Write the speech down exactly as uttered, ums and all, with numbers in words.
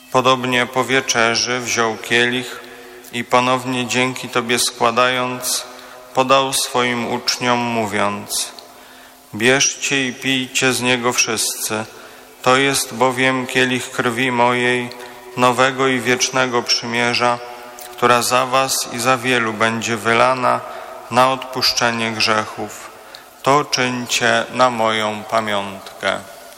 Podobnie po wieczerzy wziął kielich i ponownie dzięki Tobie składając, podał swoim uczniom, mówiąc: bierzcie i pijcie z niego wszyscy, to jest bowiem kielich krwi mojej, nowego i wiecznego przymierza, która za was i za wielu będzie wylana na odpuszczenie grzechów. To czyńcie na moją pamiątkę.